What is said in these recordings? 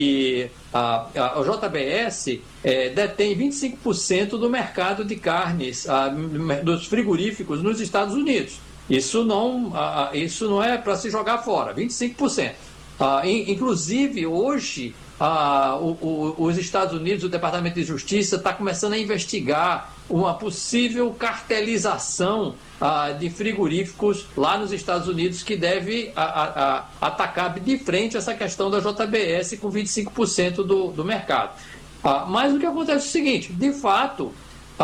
a JBS detém 25% do mercado de carnes dos frigoríficos nos Estados Unidos. Isso não é para se jogar fora, 25%. Inclusive, hoje, os Estados Unidos, o Departamento de Justiça, está começando a investigar uma possível cartelização de frigoríficos lá nos Estados Unidos, que deve atacar de frente essa questão da JBS com 25% do mercado. Mas o que acontece é o seguinte: de fato,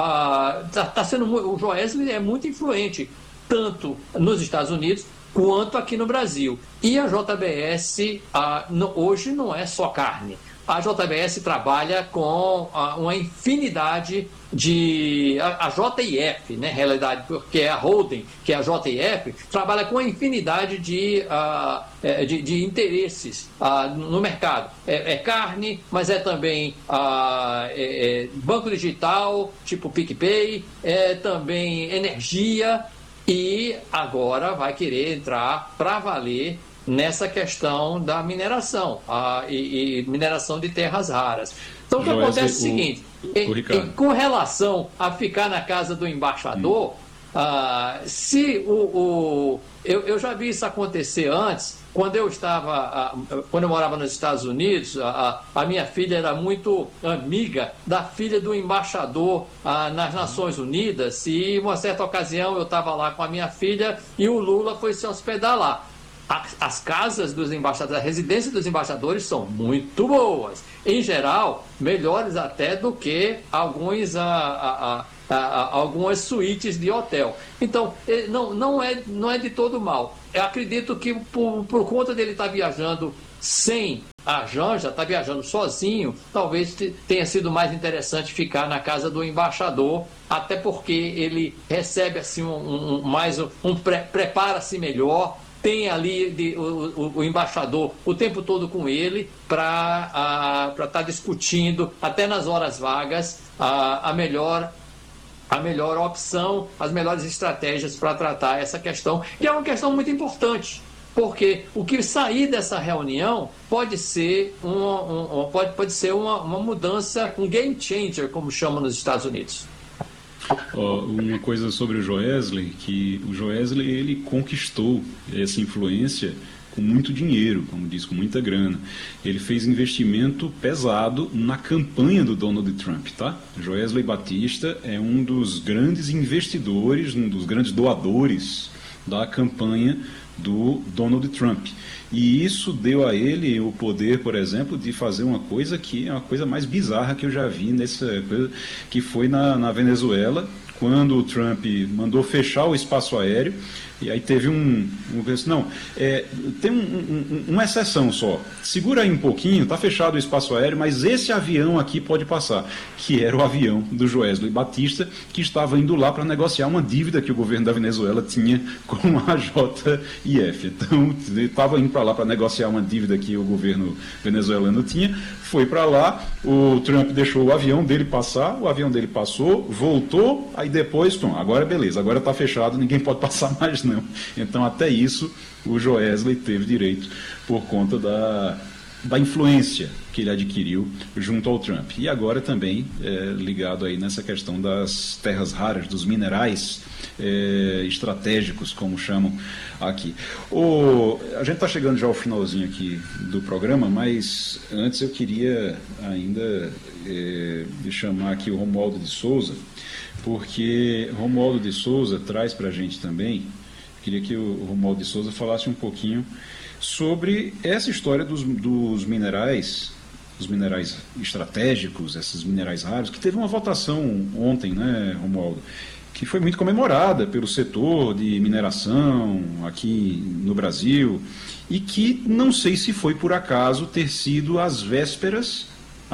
o Joesley é muito influente, tanto nos Estados Unidos quanto aqui no Brasil. E a JBS hoje não é só carne. A JBS trabalha com uma infinidade de... A JIF, né, na realidade, porque é a holding, que é a JIF, trabalha com uma infinidade de interesses no mercado. É carne, mas é também banco digital, tipo PicPay, é também energia, e agora vai querer entrar para valer nessa questão da mineração e mineração de terras raras. Então, o que acontece é o seguinte: com relação a ficar na casa do embaixador, eu já vi isso acontecer antes. Quando eu morava nos Estados Unidos, a minha filha era muito amiga da filha do embaixador nas Nações Unidas, e uma certa ocasião eu estava lá com a minha filha e o Lula foi se hospedar lá. As casas dos embaixadores, a residência dos embaixadores são muito boas, em geral, melhores até do que algumas suítes de hotel. Então, não é de todo mal. Eu acredito que por conta dele estar viajando sem a Janja, está viajando sozinho, talvez tenha sido mais interessante ficar na casa do embaixador, até porque ele recebe assim prepara-se melhor, tem ali o embaixador o tempo todo com ele para estar discutindo, até nas horas vagas, a melhor opção, as melhores estratégias para tratar essa questão, que é uma questão muito importante, porque o que sair dessa reunião pode ser uma mudança, um game changer, como chamam nos Estados Unidos. Uma coisa sobre o Joesley, que o Joesley ele conquistou essa influência com muito dinheiro, como diz, com muita grana. Ele fez investimento pesado na campanha do Donald Trump, tá? Joesley Batista é um dos grandes investidores, um dos grandes doadores da campanha do Donald Trump. E isso deu a ele o poder, por exemplo, de fazer uma coisa que é uma coisa mais bizarra que eu já vi nessa coisa, que foi na Venezuela, quando o Trump mandou fechar o espaço aéreo. E aí teve tem uma exceção só. Segura aí um pouquinho, está fechado o espaço aéreo, mas esse avião aqui pode passar, que era o avião do Joesley Batista, que estava indo lá para negociar uma dívida que o governo da Venezuela tinha com a JIF. Então, ele estava indo para lá para negociar uma dívida que o governo venezuelano tinha, foi para lá, o Trump deixou o avião dele passar, o avião dele passou, voltou, aí depois, agora beleza, agora está fechado, ninguém pode passar mais não. Então, até isso, o Joesley teve direito por conta da influência que ele adquiriu junto ao Trump. E agora também ligado aí nessa questão das terras raras, dos minerais estratégicos, como chamam aqui. A gente está chegando já ao finalzinho aqui do programa, mas antes eu queria ainda chamar aqui o Romualdo de Souza, porque Romualdo de Souza traz para a gente também. Queria que o Romualdo de Souza falasse um pouquinho sobre essa história dos minerais, os minerais estratégicos, esses minerais raros, que teve uma votação ontem, né, Romualdo, que foi muito comemorada pelo setor de mineração aqui no Brasil, e que não sei se foi por acaso ter sido às vésperas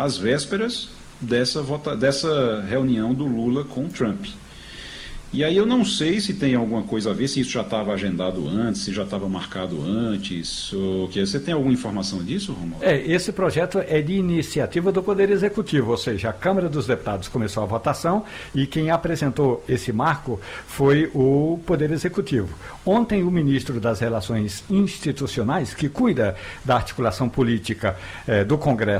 dessa reunião do Lula com o Trump. E aí eu não sei se tem alguma coisa a ver, se isso já estava agendado antes, se já estava marcado antes, ou que você tem alguma informação disso, Romualdo? Esse projeto é de iniciativa do Poder Executivo, ou seja, a Câmara dos Deputados começou a votação e quem apresentou esse marco foi o Poder Executivo. Ontem o ministro das Relações Institucionais, que cuida da articulação política do Congresso